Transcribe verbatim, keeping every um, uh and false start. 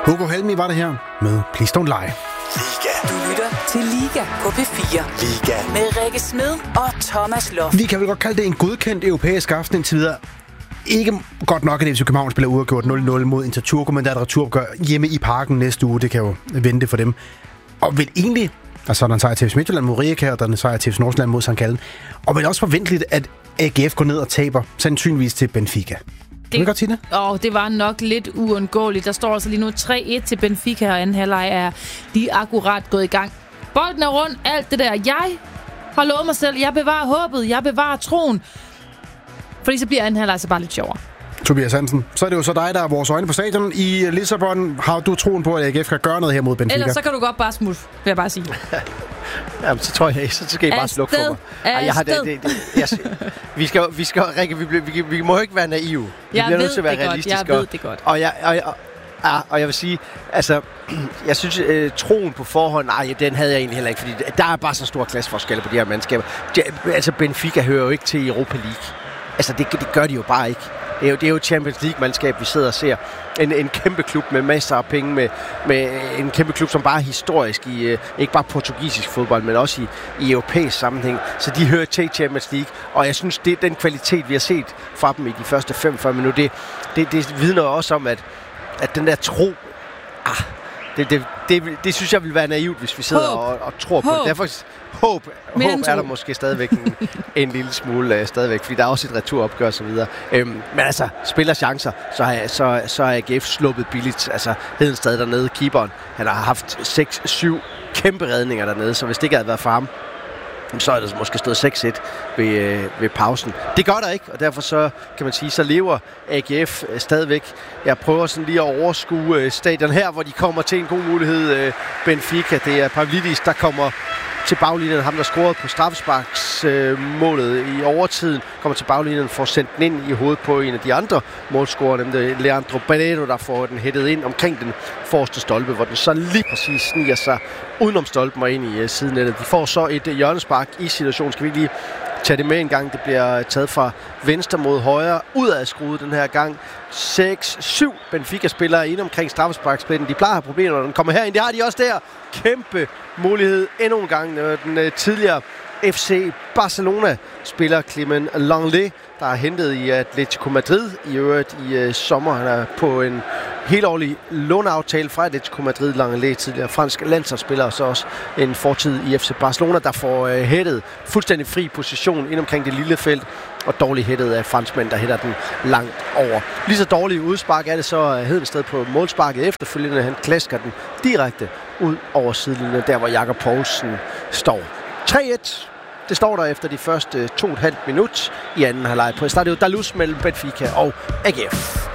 Hugo Helmi var det her med Please Don't Lie. Liga. Du lytter til Liga på P fire. Liga. Med Rikke Smed og Thomas Loft. Vi kan vel godt kalde det en godkendt europæisk aften indtil videre. Ikke godt nok, at F C København spiller uafgjort nul nul mod Inter Turku, men der er et returopgør hjemme i Parken næste uge. Det kan jo vente for dem. Og vel egentlig, altså der er en sejr til F C Midtjylland mod Rijeka, og der er en sejr til F C Nordsjælland mod Sankt Gallen. Og vel også forventeligt, at A G F går ned og taber, sandsynligvis til Benfica. Kan du godt sige det? Åh, det var nok lidt uundgåeligt. Der står altså lige nu tre et til Benfica, og anden halvleg er lige akkurat gået i gang. Bolden er rundt, alt det der. Jeg har lovet mig selv, jeg bevarer håbet, jeg bevarer troen. Fordi så bliver anden halvleg så bare lidt sjovere. Tobias Hansen, så er det jo så dig, der er vores øjne på stadion. I Lissabon har du troen på, at A G F kan gøre noget her mod Benfica? Ellers så kan du godt bare smutte, vil jeg bare sige. Jamen, så tror jeg, så skal I bare slukke for mig. Ej, jeg har det, det, det, jeg, vi skal, vi skal, Rikke, vi, vi, vi må jo ikke være naive. Vi jeg bliver ved nødt til at være det realistiske. godt, jeg ved det godt. Og jeg, og, jeg, og, og jeg vil sige, altså, jeg synes, øh, troen på forhånd, nej, den havde jeg egentlig heller ikke, fordi der er bare så stor klasseforskelle på de her mandskaber. De, altså, Benfica hører jo ikke til Europa League. Altså, det, det gør de jo bare ikke. Det er jo, det er jo Champions League-mandskab, vi sidder og ser. En, en kæmpe klub med masser af penge, med, med en kæmpe klub, som bare er historisk i, ikke bare portugisisk fodbold, men også i, i europæisk sammenhæng. Så de hører til Champions League, og jeg synes, det er den kvalitet, vi har set fra dem i de første femogfyrre minutter. Det, det, det vidner også om, at, at den der tro, ah, det, det, det, det synes jeg vil være naivt, hvis vi sidder og, og tror på håb. det. Derfor håb, håb er der måske stadigvæk en, en lille smule uh, stadigvæk, fordi der er også et returopgør og så videre. Øhm, men altså, spiller chancer, så har, så, så er A G F sluppet billigt. Altså, Hedenstad dernede, keeperen, han har haft seks syv kæmpe redninger dernede, så hvis det ikke havde været for ham, så er der måske stået seks et ved, øh, ved pausen. Det gør der ikke, og derfor så kan man sige, så lever A G F øh, stadigvæk. Jeg prøver sådan lige at overskue øh, stadion her, hvor de kommer til en god mulighed. Øh, Benfica, det er Pavlidis, der kommer til baglinjen. Ham, der scorede på straffesparksmålet øh, i overtiden, kommer til baglinjen, får sendt den ind i hovedet på en af de andre målscorer, nemlig Leandro Baleno, der får den hættet ind omkring den forreste stolpe, hvor den så lige præcis sniger sig udenom stolpen og ind i uh, sidenettet. De får så et uh, hjørnespark i situationen. Skal vi lige tage det med en gang? Det bliver taget fra venstre mod højre, ud af skruet den her gang. seks syv Benfica-spillere inde omkring straffesparkspladsen. De plejer at have problemer, når den kommer herind. Det har de også der. Kæmpe mulighed endnu en gang. Den uh, tidligere F C Barcelona-spiller Clement Lenglet, der er hentet i Atletico Madrid i øvrigt i øh, sommer. Han er på en helårlig låneaftale fra Atletico Madrid. Lenglet, tidligere fransk landsholdsspiller, og så også en fortid i F C Barcelona, der får øh, hættet fuldstændig fri position ind omkring det lille felt, og dårligt hættet af franskmænd, der hætter den langt over. Lige så dårlig udspark er det så Hedensted på målsparket efterfølgende. Han klasker den direkte ud over sidelinjen, der hvor Jakob Poulsen står. tre et. Det står der efter de første to og et halvt minut i anden halvleg på Estadio da Luz mellem Benfica og A G F.